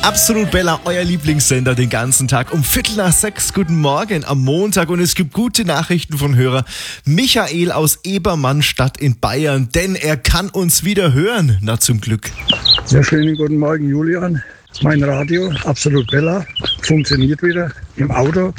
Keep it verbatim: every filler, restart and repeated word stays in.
Absolut Bella, euer Lieblingssender den ganzen Tag um Viertel nach sechs. Guten Morgen am Montag und es gibt gute Nachrichten von Hörer Michael aus Ebermannstadt in Bayern, denn er kann uns wieder hören. Na, zum Glück. Sehr schönen guten Morgen, Julian. Mein Radio, Absolut Bella, funktioniert wieder im Auto.